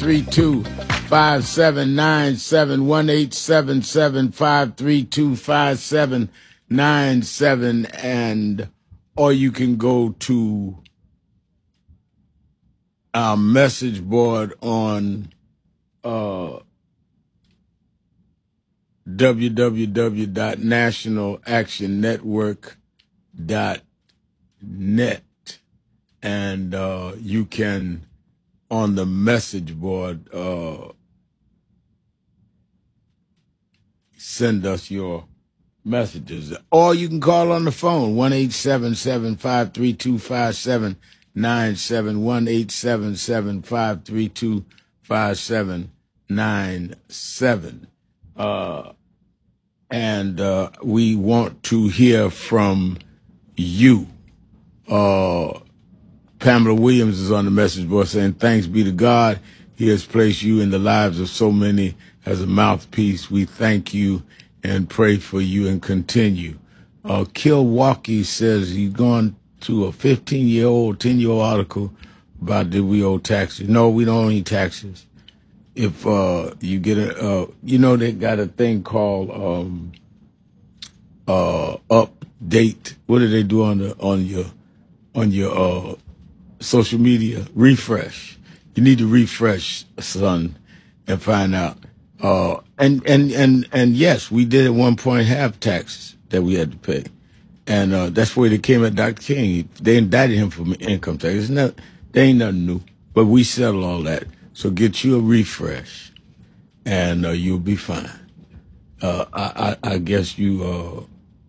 532-5797, 1-877-532-5797, and or you can go to our message board on www.nationalactionnetwork.net, and you can, on the message board, send us your messages. Or you can call on the phone, 1-877-532-5797, 1-877-532-5797. And we want to hear from you. Pamela Williams is on the message board saying, thanks be to God. He has placed you in the lives of so many as a mouthpiece. We thank you and pray for you and continue. Kilwaukee says he's gone to a 15-year-old, 10-year-old article about did we owe taxes. No, we don't owe any taxes. If you get they got a thing called update. What do they do on your social media? Refresh. You need to refresh, son, and find out. And yes, we did at one point have taxes that we had to pay, and that's where they came at Dr. King. They indicted him for income tax. They ain't nothing new, but we settled all that. So get you a refresh, and you'll be fine. I guess you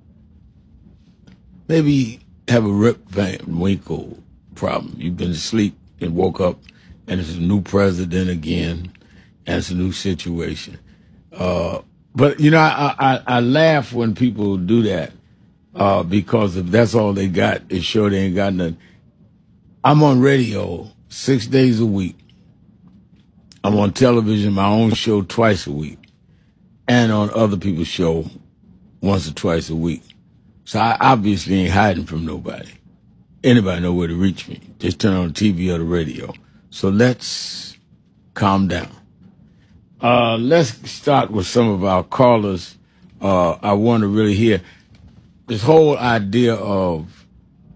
maybe have a Rip Van Winkle problem. You've been asleep and woke up, and it's a new president again, and it's a new situation. But I laugh when people do that because if that's all they got, it's sure they ain't got nothing. I'm on radio 6 days a week. I'm on television, my own show twice a week, and on other people's show once or twice a week. So I obviously ain't hiding from nobody. Anybody know where to reach me. Just turn on the TV or the radio. So let's calm down. Let's start with some of our callers. I want to really hear this whole idea of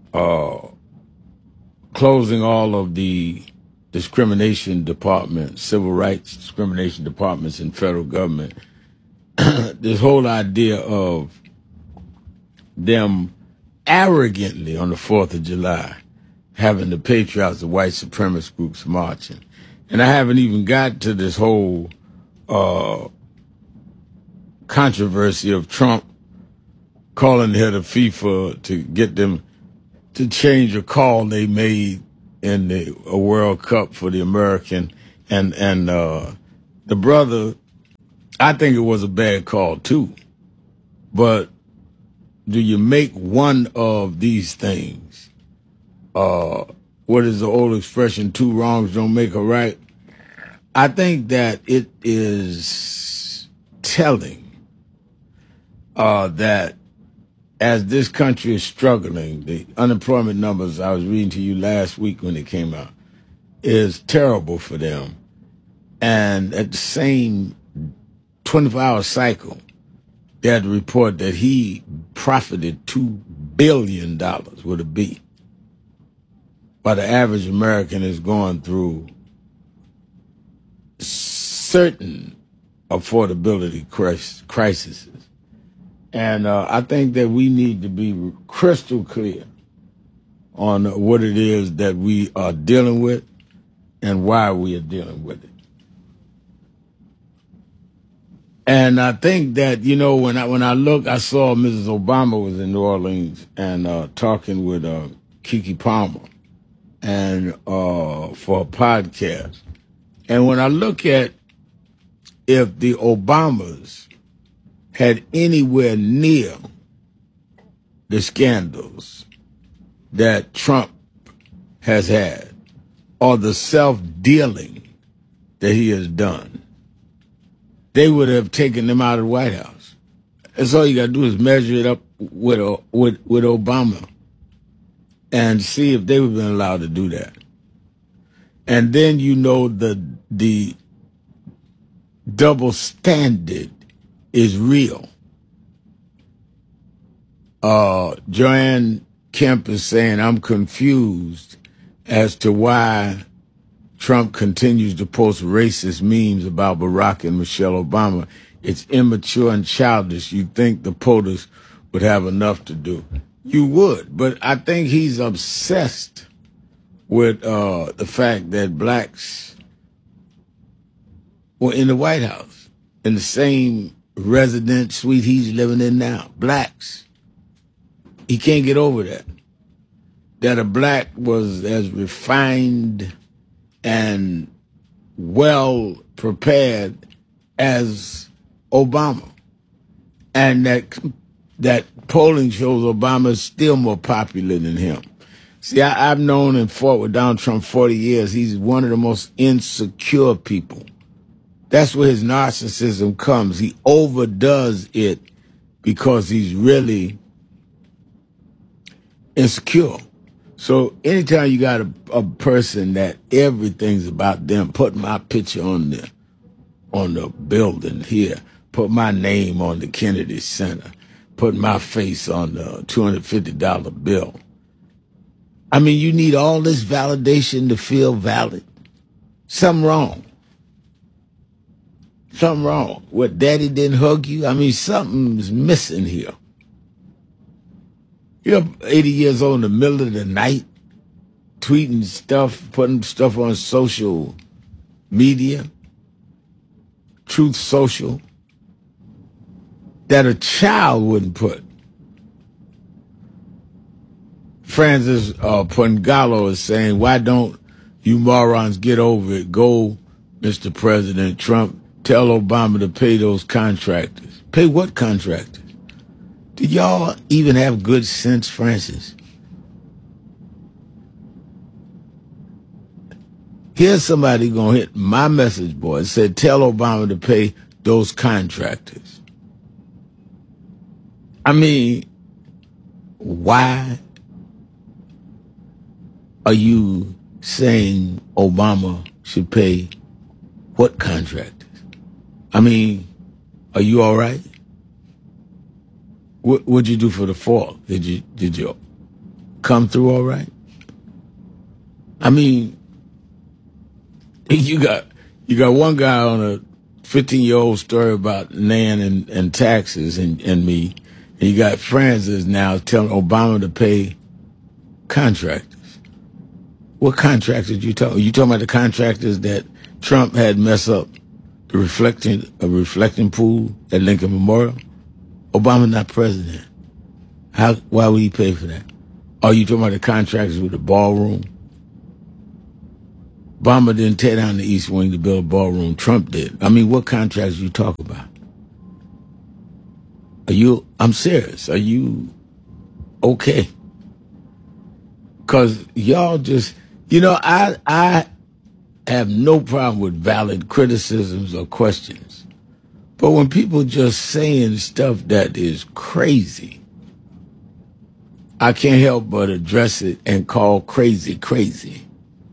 closing all of the discrimination departments, civil rights discrimination departments in federal government. This whole idea of them arrogantly on the 4th of July having the patriots, the white supremacist groups marching. And I haven't even got to this whole controversy of Trump calling the head of FIFA to get them to change a call they made in the World Cup for the American, and the brother, I think it was a bad call too. But do you make one of these things? What is the old expression? Two wrongs don't make a right. I think that it is telling that as this country is struggling, the unemployment numbers I was reading to you last week when they came out is terrible for them. And at the same 24-hour cycle, they had to report that he profited $2 billion with a B, while the average American is going through certain affordability crises. And I think that we need to be crystal clear on what it is that we are dealing with and why we are dealing with it. And I think that, when I look, I saw Mrs. Obama was in New Orleans and talking with Keke Palmer and for a podcast. And when I look at if the Obamas had anywhere near the scandals that Trump has had or the self-dealing that he has done, they would have taken them out of the White House. That's all you got to do is measure it up with Obama and see if they would have been allowed to do that. And then you know the double standard is real. Joanne Kemp is saying, I'm confused as to why Trump continues to post racist memes about Barack and Michelle Obama. It's immature and childish. You'd think the POTUS would have enough to do. You would, but I think he's obsessed with the fact that blacks were in the White House, in the same resident suite he's living in now. Blacks. He can't get over that. That a black was as refined and well prepared as Obama. And that polling shows Obama is still more popular than him. See, I've known and fought with Donald Trump 40 years. He's one of the most insecure people. That's where his narcissism comes. He overdoes it because he's really insecure. So anytime you got a person that everything's about them, put my picture on the building here, put my name on the Kennedy Center, put my face on the $250 bill. I mean, you need all this validation to feel valid. Something wrong. Something wrong. What, daddy didn't hug you? I mean, something's missing here. You're 80 years old in the middle of the night, tweeting stuff, putting stuff on social media, Truth Social, that a child wouldn't put. Francis Pungalo is saying, why don't you morons get over it? Go, Mr. President Trump, tell Obama to pay those contractors. Pay what contractors? Do y'all even have good sense, Francis? Here's somebody gonna hit my message board and said, tell Obama to pay those contractors. I mean, why are you saying Obama should pay what contractors? I mean, are you all right? What'd you do for the fall? Did you come through all right? I mean, you got one guy on a 15-year-old story about Nan and taxes and me, and you got Francis now telling Obama to pay contractors. What contractors you talking? You talking about the contractors that Trump had mess up the reflecting pool at Lincoln Memorial? Obama not president. Why would he pay for that? Are you talking about the contractors with the ballroom? Obama didn't tear down the East Wing to build a ballroom. Trump did. I mean, what contracts you talk about? I'm serious. Are you okay? Because y'all just, I have no problem with valid criticisms or questions. But when people just saying stuff that is crazy, I can't help but address it and call crazy, crazy.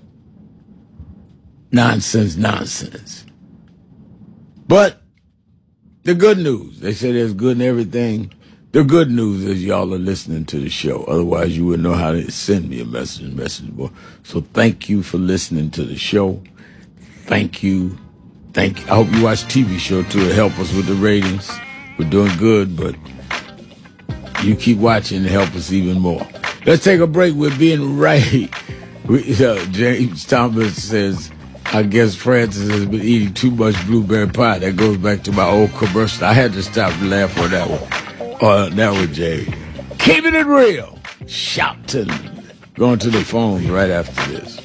Nonsense, nonsense. But the good news, they say there's good in everything. The good news is y'all are listening to the show. Otherwise, you wouldn't know how to send me a message board. So thank you for listening to the show. Thank you. I hope you watch TV show too to help us with the ratings. We're doing good, but you keep watching to help us even more. Let's take a break. We're being right. James Thomas says, I guess Francis has been eating too much blueberry pie. That goes back to my old commercial. I had to stop and laugh on that one. That one, Jay. Keeping it real. Shouting. Going to the phones right after this.